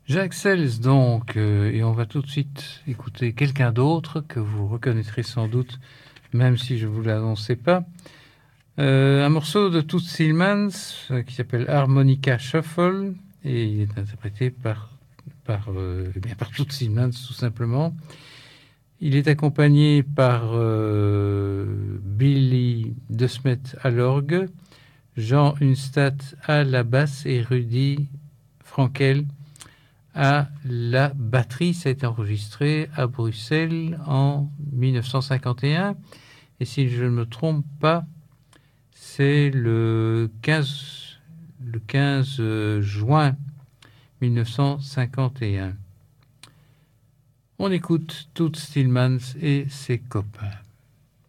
Jacques Sells donc, et on va tout de suite écouter quelqu'un d'autre que vous reconnaîtrez sans doute, même si je ne vous l'annonçais pas. Un morceau de Toots Thielemans qui s'appelle Harmonica Shuffle, et il est interprété par Toots Thielemans tout simplement. Il est accompagné par Billy DeSmet à l'orgue, Jean Hunstadt à la basse et Rudy Frankel à la batterie. Ça a été enregistré à Bruxelles en 1951. Et si je ne me trompe pas, c'est le 15 juin 1951. On écoute Toots Thielemans et ses copains.